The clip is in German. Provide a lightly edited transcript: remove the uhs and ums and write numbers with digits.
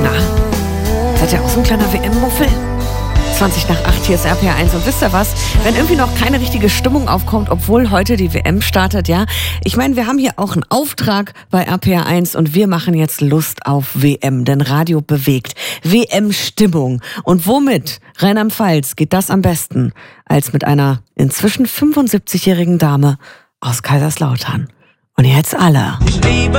Na, seid ihr auch so ein kleiner WM-Muffel? 20 nach 8, hier ist RPR1 und wisst ihr was? Wenn irgendwie noch keine richtige Stimmung aufkommt, obwohl heute die WM startet, ja? Ich meine, wir haben hier auch einen Auftrag bei RPR1 und wir machen jetzt Lust auf WM, denn Radio bewegt. WM-Stimmung. Und womit, Rheinland-Pfalz, geht das am besten, als mit einer inzwischen 75-jährigen Dame aus Kaiserslautern. Und jetzt alle. Ich liebe